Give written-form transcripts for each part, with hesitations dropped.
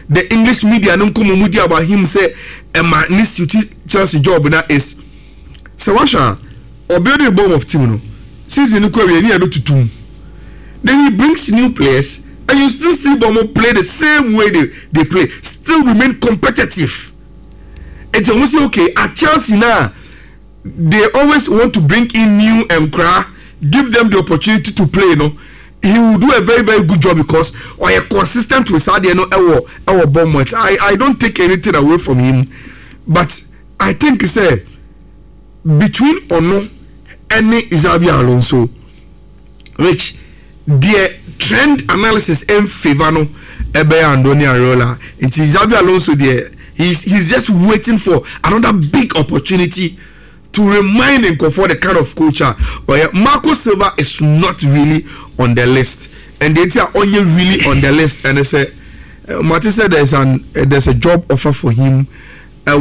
the English media no come media about him say Emma needs to Chelsea job na is so washa obiodi the bomb of team no season no we ni able to tum then he brings new players and you still see Bomo play the same way they play, still remain competitive. It's almost okay at Chelsea now. They always want to bring in new Mkra, give them the opportunity to play. You know, he will do a very very good job because or a consistent with Sadio. Our Bournemouth. I don't take anything away from him, but I think it's between Ono and Xabi Alonso, which the trend analysis in favor no Ebe Andoni Areola. It's Xabi Alonso there. He's just waiting for another big opportunity to remind him for the kind of coach. Marco Silva is not really on the list, and they are only really on the list. And they say, Martin said there's a job offer for him at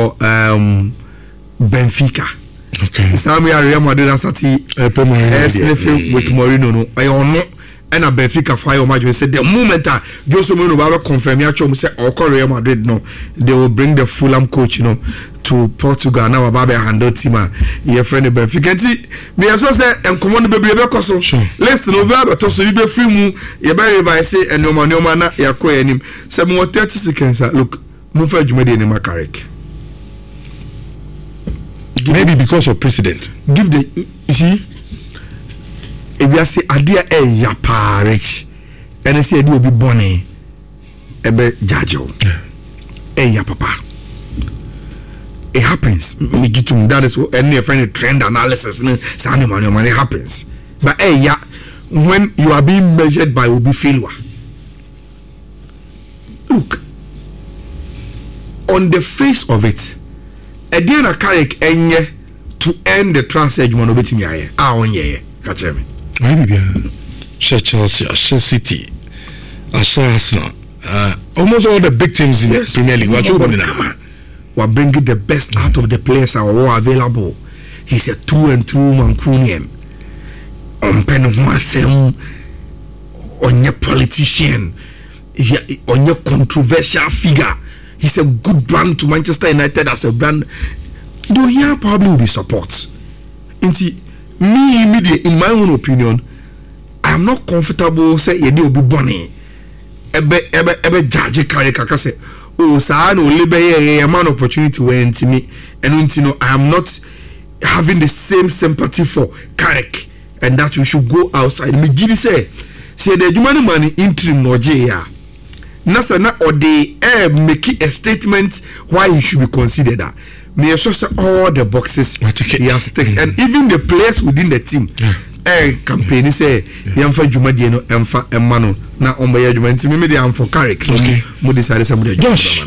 Benfica. Okay. Sami Real Madrid and Sati with Mourinho. No, I don't. And a Benfica fire match. We said the moment Jose Mourinho will confirm, we say Real Madrid no, they will bring the Fulham coach, to Portugal. Now about handle team. Your friend Benfica. Me also say and command the baby because listen over, but also you be free mu. You better revise it and no man na ya ko enim. Say more 30 seconds. Look, move for Jumedi and Makarek. Maybe because of precedent. Give the you see. If you say idea ya parish and I say you will be bonny ebe jajo ya papa it happens me get to that is any friend trend analysis say money happens but ya when you are being measured by Obi Filwa, look on the face of it Ediana Carrick enye to end the transfer you want to betimi aye onye catch me Chelsea, City, Arsenal, almost all the big teams in the Premier League. We're bringing the best out of the players that are available. He's a true and true Mancunian. On your politician, on your controversial figure. He's a good brand to Manchester United as a brand. Though here probably will be support. Me immediately, in my own opinion, I am not comfortable say you will be bonny. Ebe judge carry kaka say oh sa no lebe a man opportunity when to me and I am not having the same sympathy for Carrick and that we should go outside. Me gidi say the human money interim no ya. Nasa na or they make a statement why he should be considered that. Me also say all the boxes he has taken and even the players within the team campaign say yamfa Jumadi no emfa emano na omba Jumadi me dey am for Carrick so mo decide somebody Josh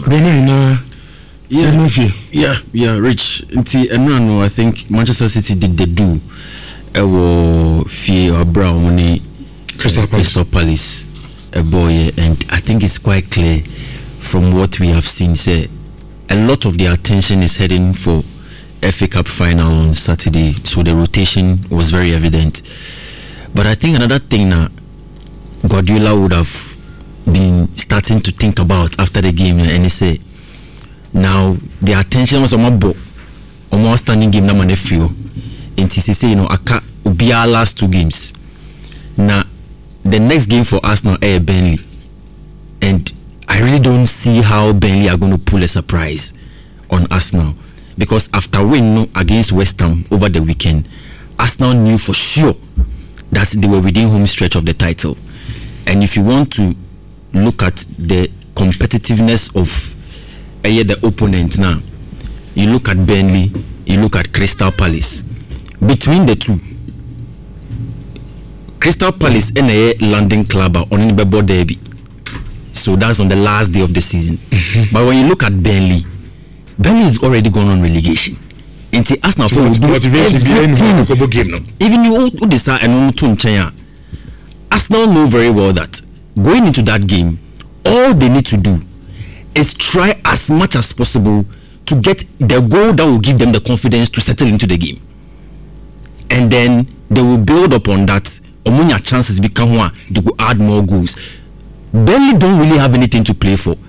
yeah Rich nti no I think Manchester City did the do Fie or Brown money Crystal Palace a boy and I think it's quite clear from what we have seen say a lot of the attention is heading for FA Cup final on Saturday, so the rotation was very evident. But I think another thing that Guardiola would have been starting to think about after the game, and he said, now the attention was on my standing game, na manefio. And he say, aka ubia last 2 games. Now the next game for Arsenal is Burnley, and I really don't see how Burnley are going to pull a surprise on Arsenal because after winning against West Ham over the weekend, Arsenal knew for sure that they were within home stretch of the title. And if you want to look at the competitiveness of the opponent now, you look at Burnley, you look at Crystal Palace. Between the two, Crystal Palace and a London club are on the board derby. So that's on the last day of the season. But when you look at Burnley is already gone on relegation. Into Arsenal for even you decide and on to Arsenal know very well that going into that game, all they need to do is try as much as possible to get the goal that will give them the confidence to settle into the game. And then they will build upon that. Omunya chances become one, they will add more goals. Burnley don't really have anything to play for.